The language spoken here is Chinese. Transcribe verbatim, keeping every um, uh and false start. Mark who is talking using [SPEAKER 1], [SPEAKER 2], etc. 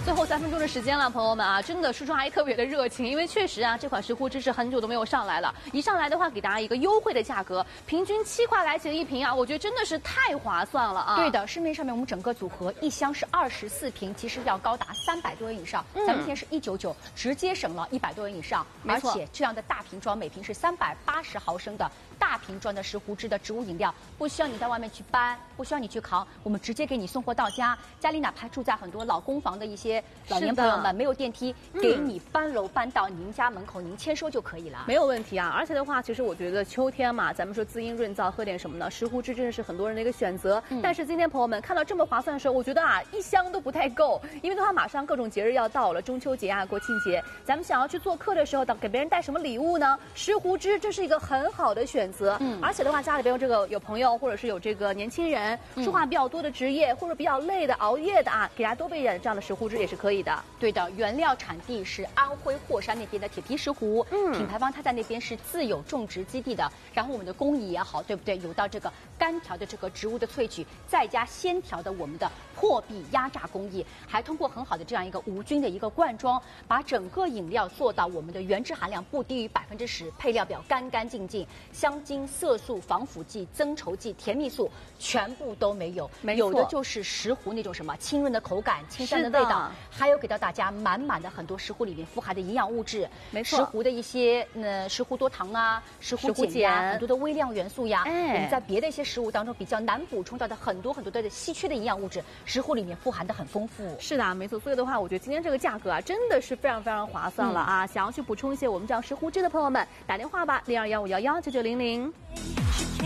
[SPEAKER 1] 最后三分钟的时间了，朋友们啊，真的叔叔阿姨特别的热情，因为确实啊，这款石斛汁是很久都没有上来了。一上来的话，给大家一个优惠的价格，平均七块来钱一瓶啊，我觉得真的是太划算了啊！
[SPEAKER 2] 对的，市面上面我们整个组合一箱是二十四瓶，其实要高达三百多元以上，嗯、咱们今天是一九九，直接省了一百多元以上，而且这样的大瓶装，每瓶是三百八十毫升的大瓶装的石斛汁的植物饮料，不需要你在外面去搬，不需要你去扛，我们直接给你送货到家，家里哪怕住在很多老公房的一些老年朋友们没有电梯，给你搬楼搬到您家门口，您签收就可以了，
[SPEAKER 1] 没有问题啊。而且的话，其实我觉得秋天嘛，咱们说滋阴润燥，喝点什么呢？石斛汁真的是很多人的一个选择。嗯、但是今天朋友们看到这么划算的时候，我觉得啊，一箱都不太够，因为的话马上各种节日要到了，中秋节啊、国庆节，咱们想要去做客的时候，给别人带什么礼物呢？石斛汁这是一个很好的选择。嗯，而且的话，家里边有这个有朋友，或者是有这个年轻人，说话比较多的职业，或者比较累的、熬夜的啊，给大家多备一点这样的石斛汁也是可以的。
[SPEAKER 2] 对的，原料产地是安徽霍山那边的铁皮石斛，嗯，品牌方它在那边是自有种植基地的，然后我们的工艺也好，对不对？有到这个干条的这个植物的萃取，再加鲜条的我们的破壁压榨工艺，还通过很好的这样一个无菌的一个灌装，把整个饮料做到我们的原汁含量不低于百分之十，配料表干干净净，香精、色素、防腐剂、增稠剂、甜蜜素全部都没有，没有的就是石斛那种什么清润的口感、清香的味道，还有给到大家满满的很多石斛里面富含的营养物质，
[SPEAKER 1] 没错，
[SPEAKER 2] 石斛的一些呃石斛多糖啊、石斛碱呀，很多的微量元素呀，哎，我们在别的一些食物当中比较难补充到的很多很多的稀缺的营养物质，石斛里面富含的很丰富。
[SPEAKER 1] 是的，没错。所以的话，我觉得今天这个价格啊，真的是非常非常划算了啊！嗯、想要去补充一些我们这样石斛汁的朋友们，打电话吧，零二幺五幺幺九九零零。